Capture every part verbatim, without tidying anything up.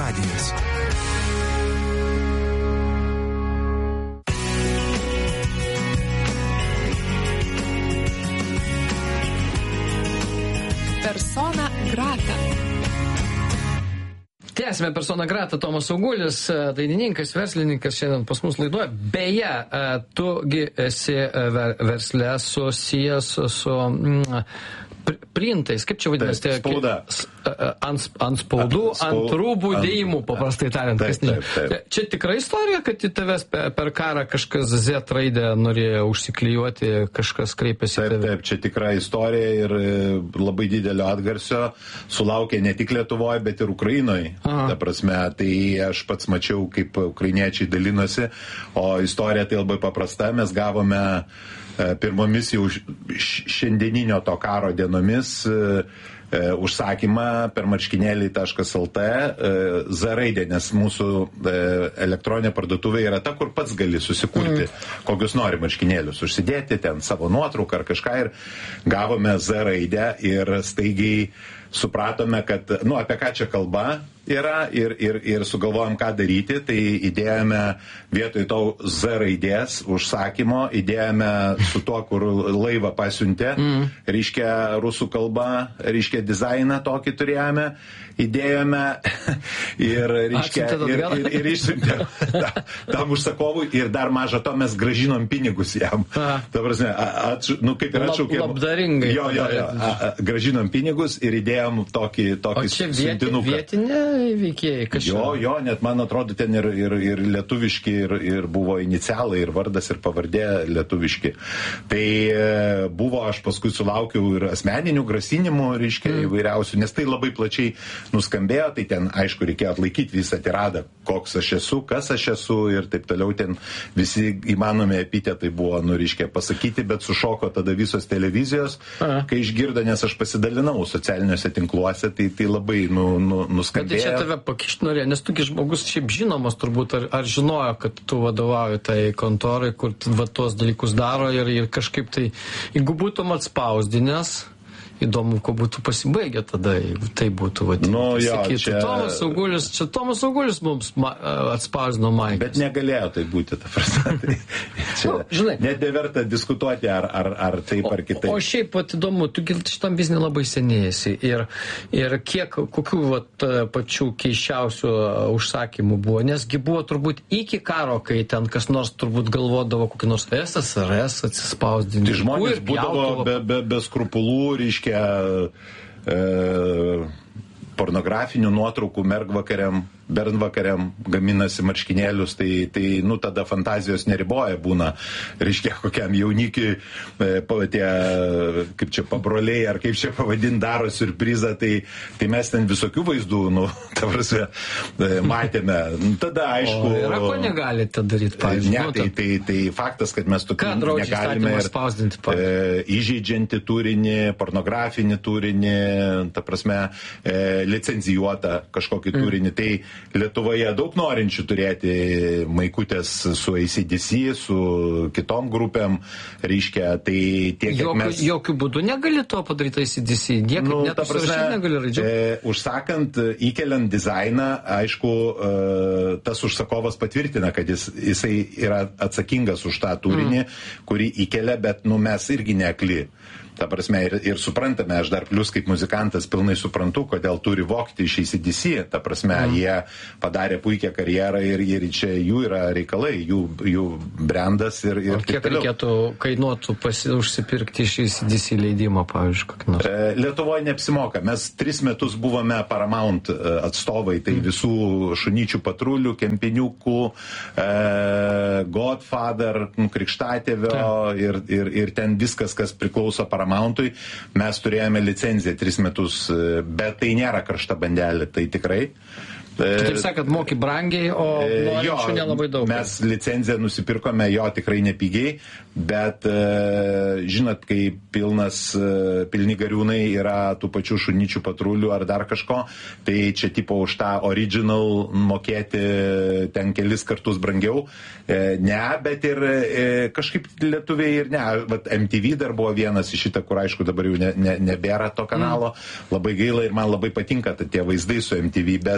radijas. Persona grata. Tęsime Persona grata. Tomas Augulis, dainininkas, verslininkas, šiandien pas mus laidoje. Beje, tugi esi versle susijęs su mm, printais, kaip čia vadinasi? Taip, spauda. Ant, ant spaudų, ant, ant rūbų ant, dėjimų, paprastai tariant. Taip, taip, taip. Čia tikra istorija, kad į tavęs per karą kažkas Z raidę norėjo užsiklijuoti, kažkas kreipėsi. Taip, taip, čia tikra istorija ir labai didelio atgarsio sulaukė ne tik Lietuvoje, bet ir Ukrainoje. Ta prasme, tai aš pats mačiau, kaip ukrainiečiai dalinosi, o istorija tai labai paprasta. Mes gavome pirmomis jau šiandieninio to karo dienomis užsakymą per marškinėliai taškas el t Z raidė, nes mūsų elektroninė parduotuvė yra ta, kur pats gali susikurti, mm. kokius nori marškinėlius, užsidėti ten savo nuotrauką ar kažką, ir gavome Z raidę ir staigiai supratome, kad, nu, apie ką čia kalba yra, ir, ir, ir sugalvojom, ką daryti, tai įdėjome vietoj to Z raidės užsakymo, įdėjome su tuo, kur laivą pasiuntė, mm. reiškia rusų kalba, reiškia dizainą tokį turėjome, įdėjome ir, reiškia, ir, ir, ir išsiuntėm tam užsakovui, ir dar maža to mes gražinom pinigus jam. Ta prasme, atš, nu, kaip ir atšaukėm. Labdaringai. Jo, jo, jo, a, a, gražinom pinigus ir įdėjom tokį, tokį siuntinuką. O čia vietinė veikėjai kažkaip? Jo, jo, net man atrodo ten ir, ir, ir lietuviški, ir, ir buvo inicialai, ir vardas, ir pavardė lietuviški. Tai e, buvo, aš paskui sulaukiau ir asmeninių grasinimų, reiškia, mm. įvairiausių, nes tai labai plačiai nuskambėjo, tai ten, aišku, reikėjo atlaikyti visą tiradą, koks aš esu, kas aš esu ir taip toliau, ten visi įmanomi epitetai buvo, nu, reiškia, pasakyti, bet sušoko tada visos televizijos, Aha. kai išgirdo, nes aš pasidalinau socialiniuose tinkluose, tai, tai labai nu, nu, nuskambėjo. Bet čia tave pakišt norėjo, nes tugi žmogus šiaip žinomas turbūt, ar, ar žinojo, kad tu vadovauji tai kontorai, kur va, tuos dalykus daro, ir, ir kažkaip tai, jeigu būtum atspausdinęs, įdomu, ko būtų pasibaigę tada, jeigu tai būtų vadinti. Nu, jo, čia... Tomas Augulis, čia Tomas Augulis mums ma, atspausdino Maikas. Bet negalėjo tai būti, ta prasme. Tai čia nu, žinai, net neverta diskutuoti, ar, ar, ar taip, ar kitaip. O, o šiaip, pat įdomu, tu šitam biznį labai senėjasi. Ir, ir kiek, kokių vat, pačių keiščiausių užsakymų buvo. Nesgi buvo turbūt iki karo, kai ten kas nors turbūt galvodavo kokį nors S S R S atsispausdinti. Tai žmonės būdavo be, be, be skrupulų, reiškia, E, pornografinių nuotraukų mergvakariam, bernvakariam gaminasi marškinėlius, tai, tai nu, tada fantazijos neriboja būna, reiškia, kokiam jaunikiui, e, tie, kaip čia pabroliai, ar kaip čia pavadint, daro siurprizą, tai, tai mes ten visokių vaizdų, nu, ta prasme, matėme. Tada, aišku... O yra ko negalite daryti, pavyzdžiui? Ne, tai, tai, tai faktas, kad mes tokių negalime ir spausdinti, e, įžeidžiantį turinį, pornografinį turinį, ta prasme, e, licencijuotą kažkokį mm. turinį. Tai Lietuvoje daug norinčių turėti maikutės su A C D C, su kitom grupėm, reiškia, tai tiek, kiek jokių, mes... Jokių būdų negali to padaryti A C D C, niekaip nu, net užsirašyti negali raidžių. E, užsakant, įkeliant dizainą, aišku, e, tas užsakovas patvirtina, kad jis, jisai yra atsakingas už tą turinį, mm. kurį įkelia, bet nu, mes irgi neakli. Ta prasme, ir, ir suprantame, aš dar plus kaip muzikantas pilnai suprantu, kodėl turi vogti iš A C D C. Ta prasme, mm. jie padarė puikią karjerą ir, ir čia jų yra reikalai, jų, jų brandas ir, ir kiek reikėtų kainuotų pasi, užsipirkti iš A C D C leidimą, pavyzdžiui, kokį nors? E, Lietuvoje neapsimoka. Mes tris metus buvome Paramount atstovai, tai mm. visų šunyčių patrulių, kempiniukų, e, Godfather, Krikštatėvio ir, ir, ir ten viskas, kas priklauso Paramount. Paramountui, mes turėjome licenciją tris metus, bet tai nėra karšta bandelė, tai tikrai. Taip sakant, moki brangiai, o norinčių nelabai daug. Mes licenciją nusipirkome, jo tikrai nepigiai, bet žinot, kai pilnas, pilni gariūnai yra tų pačių šunyčių patrulių ar dar kažko, tai čia tipo už tą original mokėti ten kelis kartus brangiau. Ne, bet ir kažkaip lietuviai ir ne. Vat M T V dar buvo vienas iš šitą, kur aišku dabar jau ne, ne, nebėra to kanalo. Mm. Labai gaila ir man labai patinka tie vaizdai su M T V, bet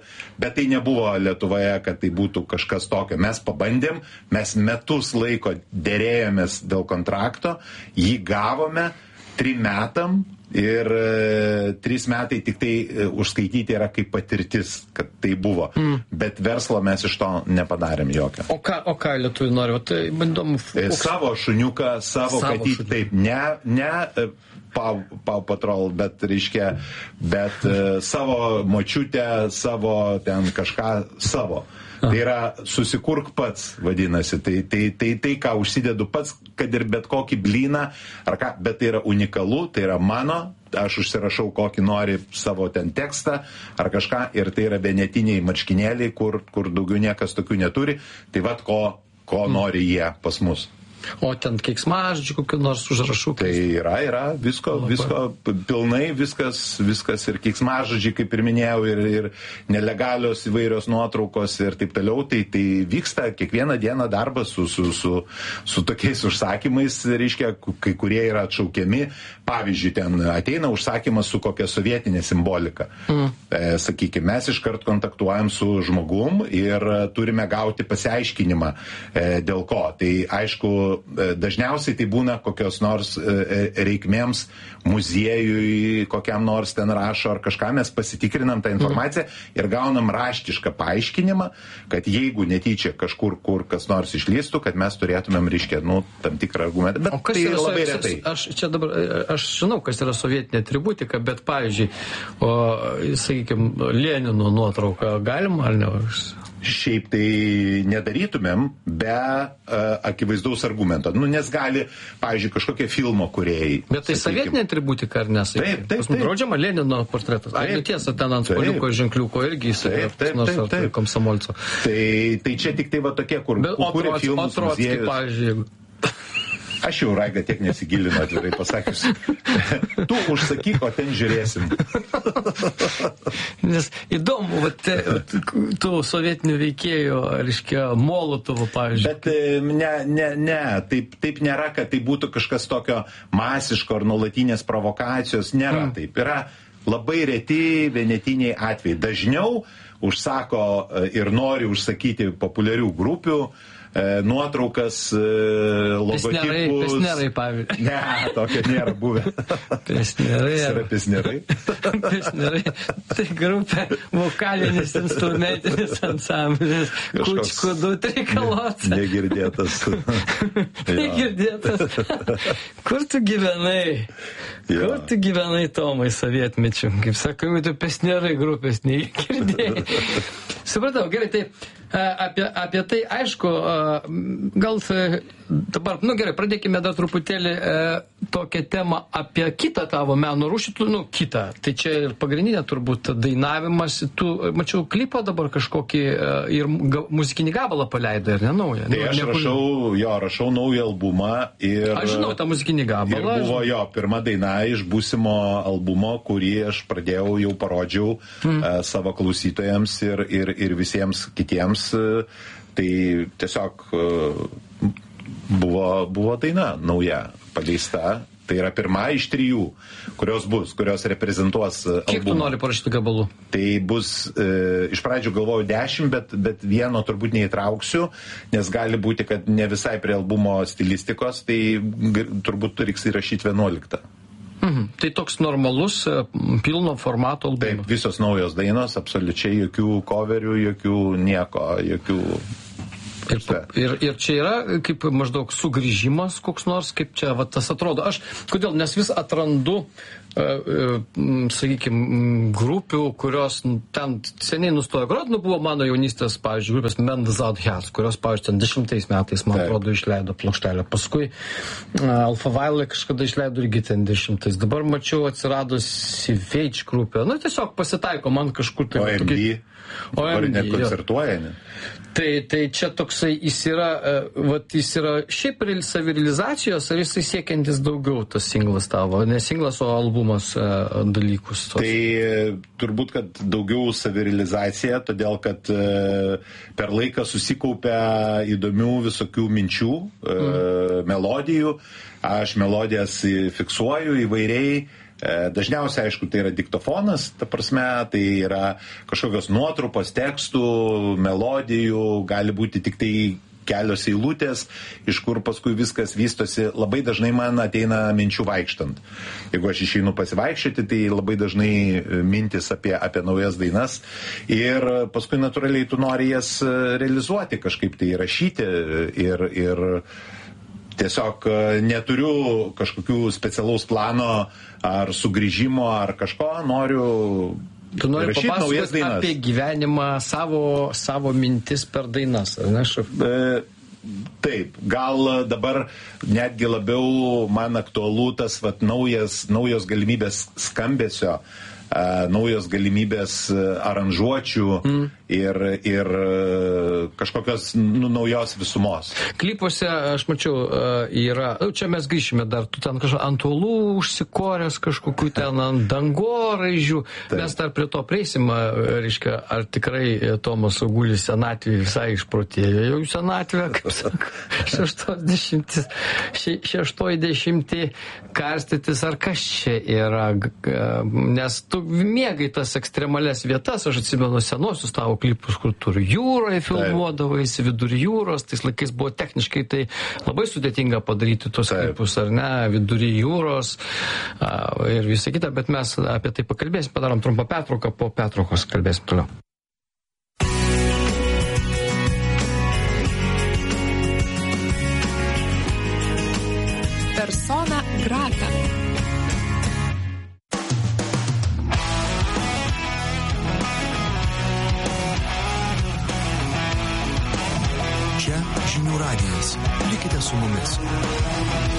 bet tai nebuvo Lietuvoje, kad tai būtų kažkas tokio. Mes pabandėm, mes metus laiko dėrėjomės dėl kontrakto, jį gavome trim metam ir e, trys metai tik tai e, užskaityti yra kaip patirtis, kad tai buvo. Mm. Bet verslo mes iš to nepadarėm jokio. O ką, o ką lietuviai nori? O tai bandomu... E, savo šuniuką, savo, savo katytį, taip, ne, ne e, Pau, Pau Patrol, bet, reiškia, bet e, savo močiutę, savo ten kažką savo. Tai yra susikurk pats, vadinasi. Tai, tai, tai, tai ką užsidedu pats, kad ir bet kokį blyną, ar ką, bet tai yra unikalu, tai yra mano, aš užsirašau kokį nori savo ten tekstą ar kažką ir tai yra vienetiniai marškinėliai, kur, kur daugiau niekas tokių neturi. Tai vat ko, ko nori jie pas mus. O ten keiksmažodžių kokių nors užrašų? Tai yra, yra, visko, visko pilnai, viskas, viskas ir keiksmažodžiai, kaip ir minėjau, ir, ir nelegalios įvairios nuotraukos ir taip toliau. Tai, tai vyksta kiekvieną dieną darbas su, su, su, su tokiais užsakymais, reiškia, kai kurie yra atšaukiami. Pavyzdžiui, ten ateina užsakymas su kokia sovietinė simbolika. Mm. E, sakykime, mes iškart kontaktuojam su žmogum ir turime gauti pasiaiškinimą, e, dėl ko. Tai aišku, dažniausiai tai būna kokios nors reikmėms muziejui, kokiam nors ten rašo ar kažką, mes pasitikrinam tą informaciją ir gaunam raštišką paaiškinimą, kad jeigu netyčia kažkur, kur kas nors išlystų, kad mes turėtumėm, reiškia, nu, tam tikrą argumentą. Bet tai yra labai retai. Aš čia dabar, aš žinau, kas yra sovietinė atributika, bet, pavyzdžiui, o, sakykime, Lenino nuotrauką galima ar ne? Šiaip tai nedarytumėm be uh, akivaizdaus argumento. Nu, nes gali, pavyzdžiui, kažkokie filmo kūrėjai. Bet tai sovietinė atributika, ar nes? Taip, taip, taip. Draudžiama Lenino portretas. Ar netiesa ten ant spaliuko ženkliuko irgi jis yra nors ar tai komsomolco. Tai, tai čia tik tai va tokie, kur kūrė filmus muziejus. Pavyzdžiui, aš jau, Raiga, tiek nesigilinu, atvirai pasakius. Tu užsakyk, o ten žiūrėsim. Nes įdomu, va, te, tų sovietinių veikėjų, reiškia, Molotovo, pavyzdžiui. Bet ne, ne, ne, taip, taip nėra, kad tai būtų kažkas tokio masiško ar nuolatinės provokacijos. Nėra mm. taip. Yra labai reti vienetiniai atvejai. Dažniau užsako ir nori užsakyti populiarių grupių, nuotraukas, logotipus. Pesnerai, pavyzdžiui. Ne, tokio nėra buvę. Pesnerai. Yra pesnerai. Pesnerai. Tai grupė, vokalinis instrumentinis ansamblis, Kučkų du trikalotas. Negirdėtas. Negirdėtas. Kur tu gyvenai? Ja. Kur tu gyvenai, Tomai, sovietmečiu? Kaip sakome, tu pesnerai grupės negirdėjai. Supratau, gerai, tai apie, apie tai, aišku, gal dabar, nu gerai, pradėkime dar truputėlį tokią temą apie kitą tavo meno rūšį, tu, nu, kitą. Tai čia ir pagrindinė turbūt dainavimas. Tu, mačiau, klipą dabar kažkokį ir ga, muzikinį gabalą paleidai, ar ne naują? Tai aš Nekur... rašau, jo, rašau naują albumą ir... Aš žinau tą muzikinį gabalą. Ir buvo jo pirma daina iš būsimo albumo, kurį aš pradėjau, jau parodžiau hmm. uh, savo klausytojams ir, ir, ir visiems kitiems. Tai tiesiog uh, buvo, buvo daina nauja, paleista. Tai yra pirma iš trijų, kurios bus, kurios reprezentuos albumą. Kiek tu nori parašyti gabalų? Tai bus, e, iš pradžių galvojau dešimt, bet, bet vieno turbūt neįtrauksiu, nes gali būti, kad ne visai prie albumo stilistikos, tai g, turbūt reiks įrašyti vienuoliktą. Mhm. Tai toks normalus, pilno formato albumas. Taip, visos naujos dainos, absoliučiai jokių coverių, jokių nieko, jokių... Ir, ir, ir čia yra kaip maždaug sugrįžimas koks nors, kaip čia va, tas atrodo. Aš, kodėl, nes vis atrandu, uh, uh, sakykime, grupių, kurios ten seniai nustojo groti, nu buvo mano jaunystės, pavyzdžiui, grupės Mendezad Herz, kurios, pavyzdžiui, ten dešimtais metais, man atrodo, išleido plokštelę. Paskui uh, Alfa Vailė kažkada išleido irgi ten dešimtais. Dabar mačiau atsiradusi Veič grupė. Na, tiesiog pasitaiko man kažkur tai. O M D? O M D koncertuoja, ne? Tai, tai čia toksai, jis yra, uh, vat, jis yra šiaip savirealizacijos, ar jisai siekiantis daugiau tas singlas tavo, ne singlas, o albumas uh, dalykus. Tos. Tai turbūt, kad daugiau savirealizacija, todėl, kad uh, per laiką susikaupia įdomių visokių minčių, uh, mm. melodijų, aš melodijas fiksuoju įvairiai, Dažniausiai, aišku, tai yra diktofonas, ta prasme, tai yra kažkokios nuotrupos, tekstų, melodijų, gali būti tik tai kelios eilutės, iš kur paskui viskas vystosi. Labai dažnai man ateina minčių vaikštant. Jeigu aš išeinu pasivaikščioti, tai labai dažnai mintis apie, apie naujas dainas. Ir paskui natūraliai tu nori jas realizuoti, kažkaip tai rašyti ir, ir tiesiog neturiu kažkokių specialaus plano ar sugrįžimo ar kažko, noriu Tu nori rašyti naujas papasakoti dainas. apie gyvenimą, savo, savo mintis per dainas, ar ne, šef? E, taip, gal dabar netgi labiau man aktualu tas vat, naujas, naujos galimybės skambesio, a, naujos galimybės aranžuočių mm. ir, ir kažkokios nu, naujos visumos. Klipuose, aš mačiau, yra, čia mes grįšime dar, tu ten kažką ant uolų užsikoręs, kažkokių ten ant dangoraižių, taip. Mes dar prie to prieisim, reiškia, ar tikrai Tomas Augulis senatvėje visai išprotėjo, jau senatvė, kaip sako, šeštos šeštoj dešimtį karstytis, ar kas čia yra, nes tu mėgai tas ekstremales vietas, aš atsimenu senosius tavo klipus, kur tu jūroje filmuodavaisi, vidury jūros, tais laikais buvo techniškai tai labai sudėtinga padaryti tos Taip. klipus, ar ne, vidury jūros a, ir visą kitą, bet mes apie tai pakalbėsim, padarom trumpą pertrauką, po pertraukos kalbėsim toliau. Persona grata. Čia Žinių radijas. Likite su mumis.